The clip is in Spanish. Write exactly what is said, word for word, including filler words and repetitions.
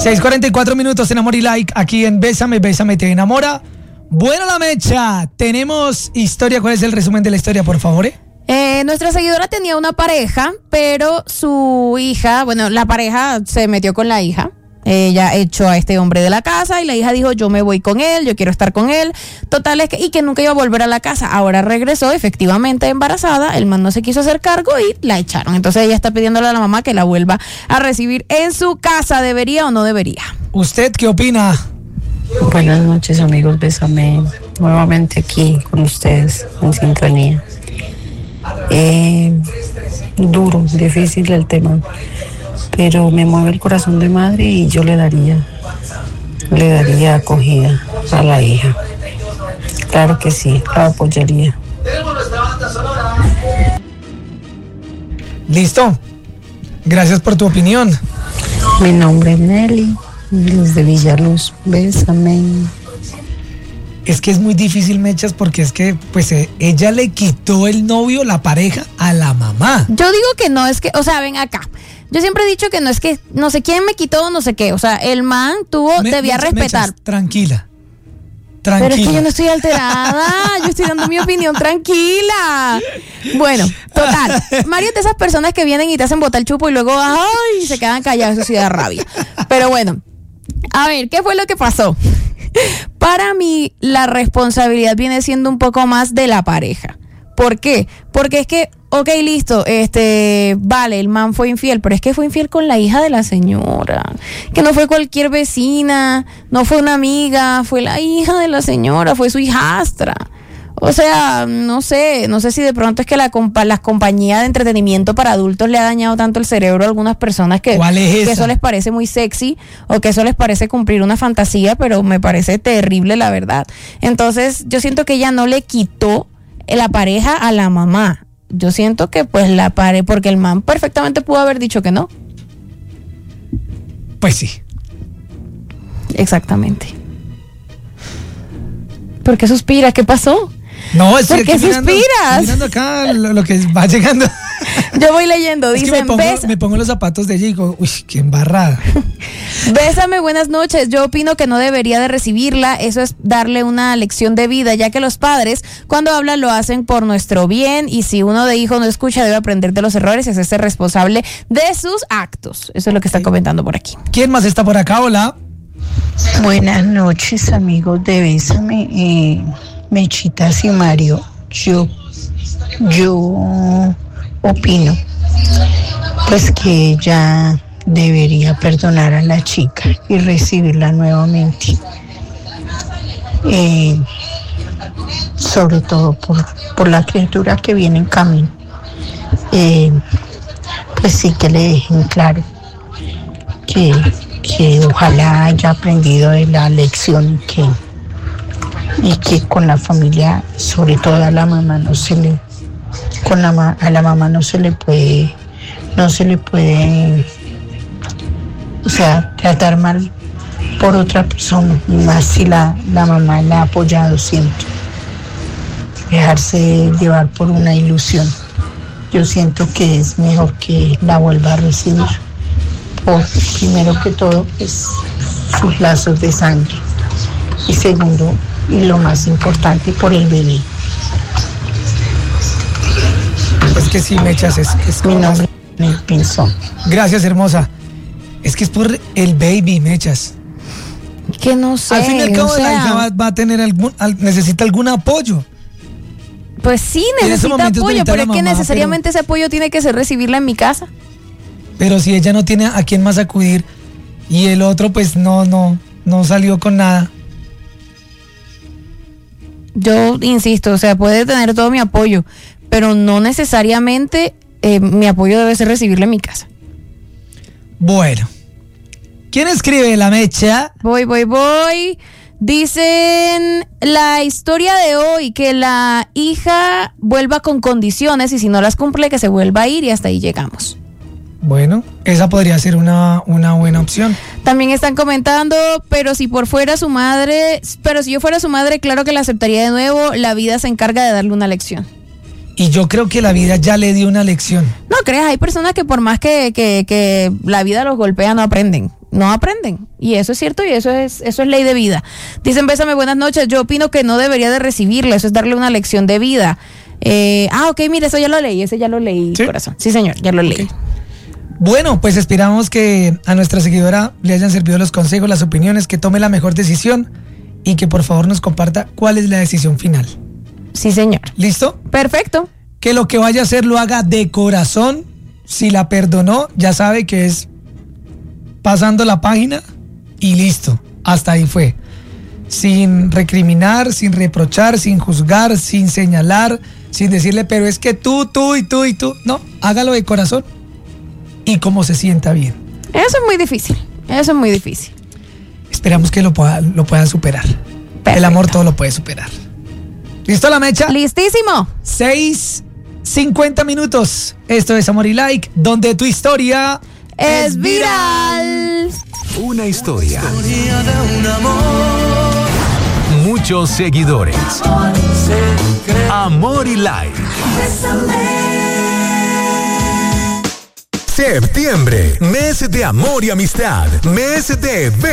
seis cuarenta y cuatro minutos en Amor y Like, aquí en Bésame, Bésame te enamora. Bueno, la mecha, tenemos historia. ¿Cuál es el resumen de la historia, por favor? Eh? Eh, nuestra seguidora tenía una pareja, pero su hija, bueno, la pareja se metió con la hija. Ella echó a este hombre de la casa y la hija dijo, yo me voy con él, yo quiero estar con él. Total, es que, y que nunca iba a volver a la casa. Ahora regresó efectivamente embarazada, el man no se quiso hacer cargo y la echaron. Entonces ella está pidiéndole a la mamá que la vuelva a recibir en su casa. ¿Debería o no debería? ¿Usted qué opina? Buenas noches, amigos, Bésame, nuevamente aquí con ustedes en sintonía. Eh, duro, difícil el tema, pero me mueve el corazón de madre y yo le daría, le daría acogida a la hija. Claro que sí, la apoyaría. Listo. Gracias por tu opinión. Mi nombre es Nelly, desde Villaluz. Bésame. Es que es muy difícil, Mechas, porque es que pues eh, ella le quitó el novio, la pareja, a la mamá. Yo digo que no, es que, o sea, ven acá. Yo siempre he dicho que no es que no sé quién me quitó, no sé qué. O sea, el man tuvo, Me, debía Mechas, respetar. Mechas, tranquila. Tranquila. Pero es que yo no estoy alterada, yo estoy dando mi opinión tranquila. Bueno, total, Mario es de esas personas que vienen y te hacen botar el chupo y luego, ay, se quedan callados, eso sí da rabia. Pero bueno, a ver, ¿qué fue lo que pasó? Para mí, la responsabilidad viene siendo un poco más de la pareja. ¿Por qué? Porque es que, ok, listo, este, vale, el man fue infiel, pero es que fue infiel con la hija de la señora, que no fue cualquier vecina, no fue una amiga, fue la hija de la señora, fue su hijastra. O sea, no sé, no sé si de pronto es que la compa- las compañías de entretenimiento para adultos le ha dañado tanto el cerebro a algunas personas que, ¿Cuál es esa? que eso les parece muy sexy o que eso les parece cumplir una fantasía, pero me parece terrible la verdad. Entonces, yo siento que ella no le quitó la pareja a la mamá. Yo siento que pues la pareja, porque el man perfectamente pudo haber dicho que no. Pues sí. Exactamente. ¿Por qué suspiras? ¿Qué pasó? No, estoy ¿Por qué aquí mirando, suspiras? mirando acá lo, lo que va llegando. Yo voy leyendo, Es que dicen, me pongo, "Besa- me pongo los zapatos de ella y digo, uy, qué embarrada. Bésame, buenas noches. Yo opino que no debería de recibirla. Eso es darle una lección de vida, ya que los padres, cuando hablan, lo hacen por nuestro bien. Y si uno de hijo no escucha, debe aprender de los errores y hacerse responsable de sus actos. Eso es lo que están comentando por aquí. ¿Quién más está por acá? Hola. Buenas noches, amigos de Bésame, eh, Mechitas y Mario. Yo, yo opino pues que ella debería perdonar a la chica y recibirla nuevamente, eh, sobre todo por, por la criatura que viene en camino. Eh, pues sí, que le dejen claro que que ojalá haya aprendido de la lección y que, y que con la familia, sobre todo a la mamá, no se le, con la a la mamá no se le puede, no se le puede, o sea, tratar mal por otra persona, y más si la, la mamá la ha apoyado siempre. Dejarse llevar por una ilusión. Yo siento que es mejor que la vuelva a recibir. Por, primero que todo, es sus lazos de sangre. Y segundo, y lo más importante, por el bebé. Es que sí, Mechas, es, es Mi nombre es el Pinzón. Gracias, hermosa. Es que es por el baby, Mechas. Que no sé. Al fin y al cabo, o sea, la hija va, va a tener algún, al- necesita algún apoyo. Pues sí, en ese necesita momento es apoyo, bonita pero la es que mamá, necesariamente ese apoyo tiene que ser recibirla en mi casa. Pero si ella no tiene a quién más acudir y el otro pues no, no, no salió con nada. Yo insisto, o sea, puede tener todo mi apoyo, pero no necesariamente eh, mi apoyo debe ser recibirla en mi casa. Bueno. ¿Quién escribe la mecha? Voy, voy, voy. Dicen la historia de hoy, que la hija vuelva con condiciones y si no las cumple que se vuelva a ir y hasta ahí llegamos. Bueno, esa podría ser una, una buena opción. También están comentando, pero si por fuera su madre, pero si yo fuera su madre, claro que la aceptaría de nuevo, la vida se encarga de darle una lección. Y yo creo que la vida ya le dio una lección. No creas, hay personas que por más que, que, que la vida los golpea no aprenden. no aprenden. Y eso es cierto y eso es, eso es ley de vida. Dicen, bésame, buenas noches. Yo opino que no debería de recibirla, eso es darle una lección de vida. Eh, ah, ok, mire, eso ya lo leí, ese ya lo leí, ¿sí? Corazón. Sí, señor, ya lo leí. Okay. Bueno, pues esperamos que a nuestra seguidora le hayan servido los consejos, las opiniones, que tome la mejor decisión y que por favor nos comparta cuál es la decisión final. Sí, señor. ¿Listo? Perfecto. Que lo que vaya a hacer lo haga de corazón. Si la perdonó, ya sabe que es pasando la página y listo. Hasta ahí fue. Sin recriminar, sin reprochar, sin juzgar, sin señalar, sin decirle, pero es que tú, tú y tú y tú. No, hágalo de corazón y como se sienta bien. Eso es muy difícil. Eso es muy difícil. Esperamos que lo pueda, lo puedan superar. Perfecto. El amor todo lo puede superar. ¿Listo la mecha? Listísimo. Seis, cincuenta minutos. Esto es Amor y Like, donde tu historia es, es viral. Una historia. Historia de un amor. Muchos seguidores. Amor y Like. Septiembre, mes de amor y amistad, mes de